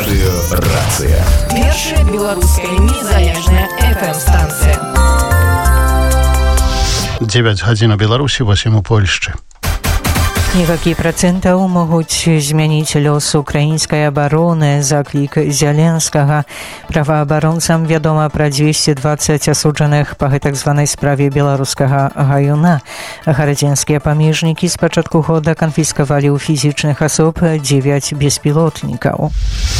Радыёрацыя. Першая беларуская незалежная FM-станцыя. 9 гадзін у Беларусі, 8 у Польшчы. Некалькі працэнтаў могуць змяніць лёс украінскай абароны, заклік Зяленскага. Праваабаронцам вядома пра 220 асуджаных па гэтак званай справе беларускага гаюна. Гарадзенскія памежнікі з пачатку года канфіскавалі ў фізічных асоб 9 беспілотнікаў.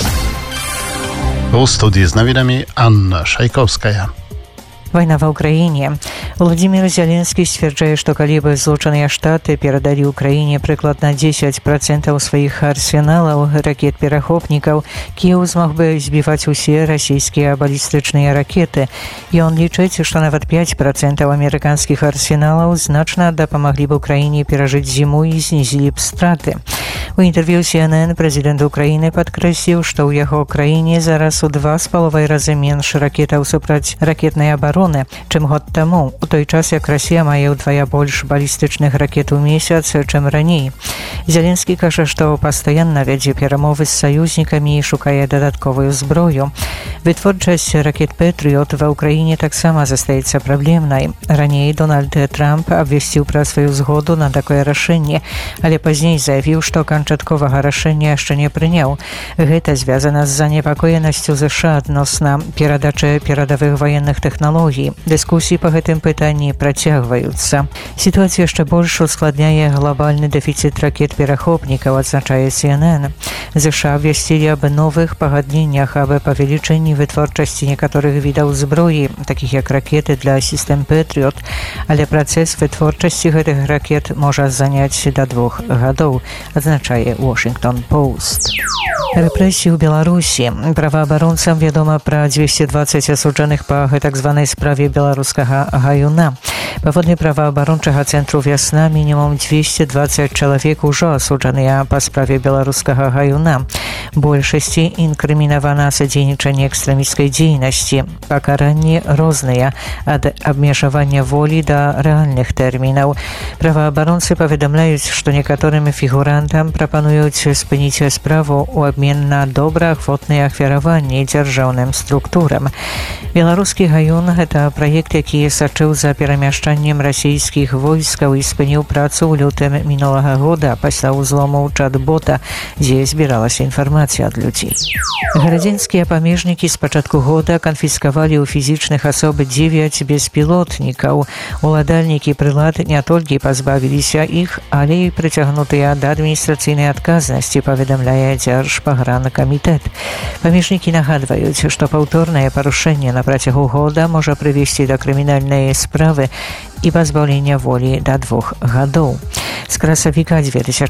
У студии з новинами Анна Шайковская. Вайна ва ўкраіне. Владимир Зеленскі сцвярджае, што калі бы Злучаныя Штаты перадалі ўкраіне прыкладна 10% сваіх арсеналаў ракет-перахопнікаў, Кіеў змог бы збіваць усе расійскія балістычныя ракеты. Ён лічыць, што нават 5% амерыканскіх арсеналаў значна дапамаглі б Украіне перажыць зіму і знізілі б страты. У інтэрв'ю CNN прэзідэнт Украіны падкрэсліў, што ў яго краіне зараз у 2,5 разы менш ракетаў супраць ракетнай абароны, чым год таму, у той час як Расія мае ўдвая больш балістычных ракет у месяц, чым раней. Зеленскі кажа, што пастаянна вядзе перамовы з саюзнікамі і шукае дадатковую зброю. Вытворчасць ракет «Пэтрыёт» ва ўкраіне таксама застаецца праблемнай. Раней Дональд Трамп абвясціў пра сваю згоду на такое рашэнне, але пазней заявіў, што канчатковага рашэння яшчэ не прыняў. Гэта звязана з занепакоенасцю ЗША адносна перадачы перадавых ваенных тэхналогій. Дыскусіі па гэтым пытанні працягваюцца. Сітуацыя яшчэ больш ускладняе глобальны дэфіцыт ракет-перахопнікаў, адзначае CNN. ЗША абвясцілі аб новых пагадненнях аб павелічэнні вытворчасці некаторых відаў зброі, такіх як ракеты для сістэм «Пэтрыёт», але працэс вытворчасці гэтых ракет можа заняць да 2 гадоў, адзначае Washington Post. Рэпрэсіі ў Беларусі. Праваабаронцам вядома пра 220 асуджаных па гэтак званай справе беларускага гаюна. Паводле праваабарончага цэнтру «Вясна» мінімум 220 чалавек ужо асуджаныя па справе беларускага гаюна. Большасці інкрымінавана садзейнічанне экстрэмісцкай дзейнасці. Пакаранні розныя, ад абмежавання волі да рэальных тэрмінаў. Праваабаронцы паведамляюць, што некаторым фігурантам прапануюць спыніць справу ў абмен на добраахвотныя ахвяраванні дзяржаўным структурам. Беларускі гаюн – гэта праект, які сачыў за перамяшчаннем расійскіх войскаў і спыніў працу ў лютым мінулага года пасля ўзлому чат-бота, дзе збіралася інфармацыя ад людзей. Гарадзенскія памежнікі з пачатку года канфіскавалі ў фізічных асоб 9 беспілотнікаў. Уладальнікі прылад не толькі пазбавіліся іх, але і прыцягнутыя да адміністрацыйнай адказнасці, паведамляе Дзяржпагранкамітэт. Памежнікі нагадваюць, што паўторнае парушэнне на працягу года можа прывесці да крымінальнай справы і пазбаўлення волі да 2 гадоў. З красавіка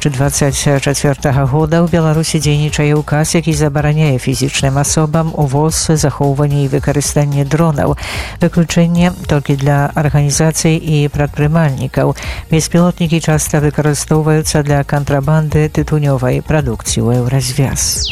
2024 года ў Беларусі дзейнічае ўказ, які забараняе фізічным асобам увоз, захоўванне і выкарыстанне дронаў. Выключэнне толькі для арганізацый і прадпрымальнікаў. Беспілотнікі часта выкарыстоўваюцца для кантрабанды тытунёвай прадукцыі ў Еўразвяз.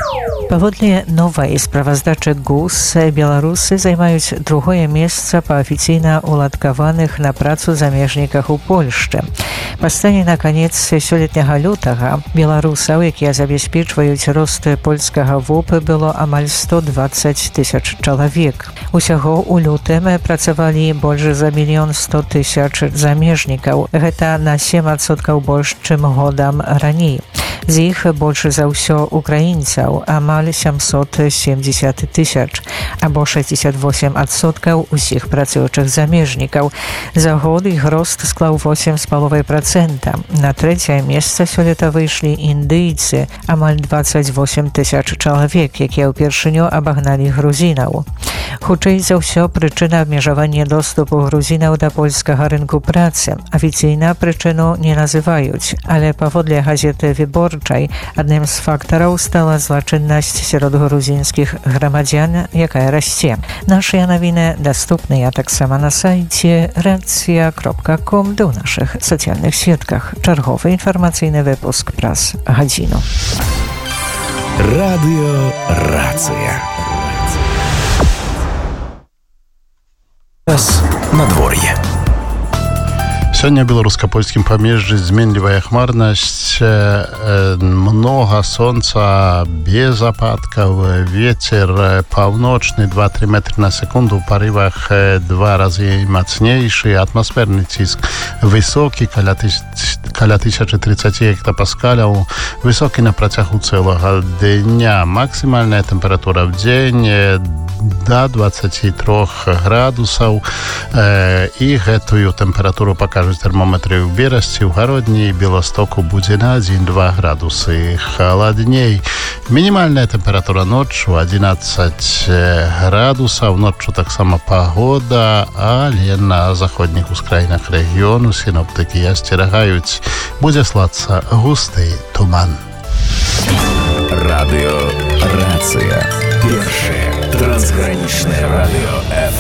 Паводле новай справаздачы ГУС, беларусы займаюць другое месца па афіцыйна уладкаваных на працу замежніках у Польшчы. Па стане на канец сёлетняга лютага беларусаў, якія забяспечваюць рост польскага ВОП, было амаль 120 тысяч чалавек. Усяго ў лютым працавалі больш за 1 100 000 замежнікаў. Гэта на 7% больш, чым годам раней. З іх больш за ўсё украінцаў, амаль 770 000, або 68% усіх працуючых замежнікаў. За год іх рост склаў 8,5%. На трэцяе месца сёлета выйшлі індыйцы, амаль 28 000 чалавек, якія ўпершыню абагналі грузінаў. Хутчэй за ўсё, прычына абмежавання доступу грузінаў да польскага рынку працы. Афіцыйна прычыну не называюць, але паводле газеты «Выборчай» адным з фактараў стала злачыннасць сярод грузінскіх грамадзян, якая расце. Нашыя навіны даступныя таксама на сайце racya.com ды ў нашых сацыяльных сетках. Чарговы інфармацыйны выпуск праз гадзіну. Радыёрацыя. Надвор'е. Сёння беларуска-польскім памежжы зменлівая хмарнасць, много сонца, без ападкаў, ветер паўночны 2-3 метры на секунду, у парывах 2 разы мацнейшы, атмасферны ціск высокі, каля 1030 гектапаскаляў, высокі на працягу цэлага дня. Максімальная тэмпература в дзень до 23 градусаў, і гэтую тэмпературу пакажуць тэрмометры ў Берасці, ў Гародні і Беластоку будзе на 1-2 градусы халадней. Мінімальная тэмпература ноччу 11 градусаў, ноччу таксама пагода, але на заходніх ускраінах рэгіёну сіноптыкі асцерагаюць, будзе слацца густы туман. Радыё «Рацыя». Першае трансгранічнае радыё